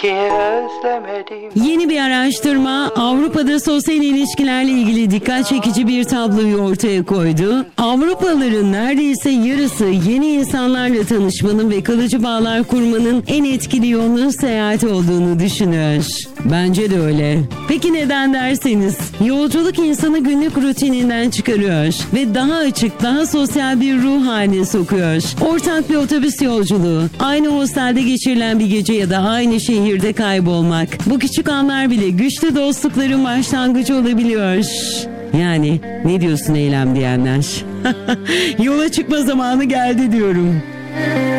ki özlemedim. Yeni bir araştırma Avrupa'da sosyal ilişkilerle ilgili dikkat çekici bir tabloyu ortaya koydu. Avrupalıların neredeyse yarısı yeni insanlarla tanışmanın ve kalıcı bağlar kurmanın en etkili yolunun seyahat olduğunu düşünüyor. Bence de öyle. Peki neden derseniz, yolculuk insanı günlük rutininden çıkarıyor ve daha açık, daha sosyal bir ruh haline sokuyor. Ortak bir otobüs yolculuğu, aynı hostelde geçirilen bir gece ya da aynı şehirde kaybolmak. Bu küçük anlar bile güçlü dostlukların başlangıcı olabiliyor. Yani ne diyorsun Eylem diyenler? Yola çıkma zamanı geldi diyorum.